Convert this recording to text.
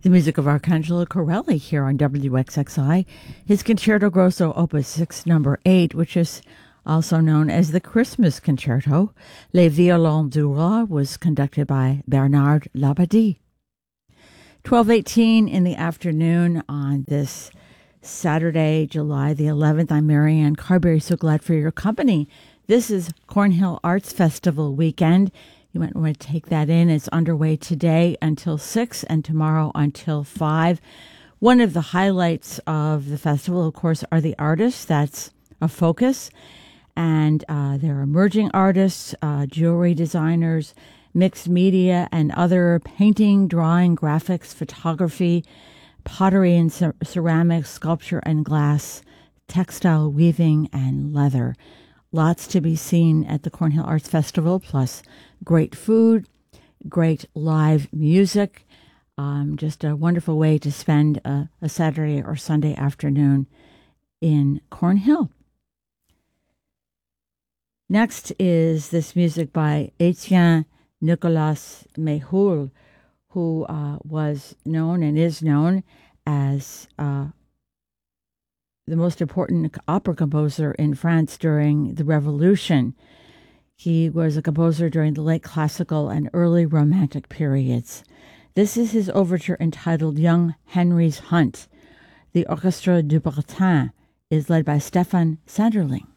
The music of Arcangelo Corelli here on WXXI. His Concerto Grosso Opus 6 number 8, which is also known as the Christmas Concerto, Les Violons du Roi, was conducted by Bernard Labadie. 12:18 in the afternoon on this Saturday, July the 11th. I'm Marianne Carberry. So glad for your company. This is Cornhill Arts Festival weekend. You might want to take that in. It's underway today until 6 and tomorrow until 5. One of the highlights of the festival, of course, are the artists. That's a focus. And there are emerging artists, jewelry designers, mixed media, and other painting, drawing, graphics, photography, pottery and ceramics, sculpture and glass, textile weaving, and leather. Lots to be seen at the Cornhill Arts Festival, plus great food, great live music. Just a wonderful way to spend a Saturday or Sunday afternoon in Cornhill. Next is this music by Etienne Nicolas Méhul, who was known and is known as the most important opera composer in France during the Revolution. He was a composer during the late classical and early romantic periods. This is his overture entitled Young Henry's Hunt. The Orchestre du Breton is led by Stefan Sanderling.